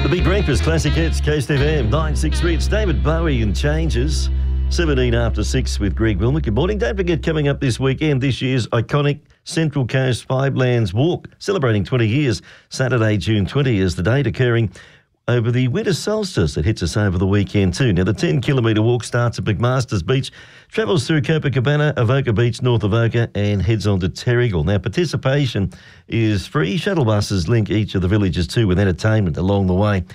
The Big Breakfast Classic Hits, Coast FM, 963. It's David Bowie and Changes. 17 after 6 with Greg Wilmot. Good morning. Don't forget, coming up this weekend, this year's iconic Central Coast Five Lands Walk, celebrating 20 years. Saturday, June 20 is the date, occurring over the winter solstice that hits us over the weekend too. Now, the 10-kilometre walk starts at McMaster's Beach, travels through Copacabana, Avoca Beach, North Avoca, and heads on to Terrigal. Now, participation is free. Shuttle buses link each of the villages too, with entertainment along the way.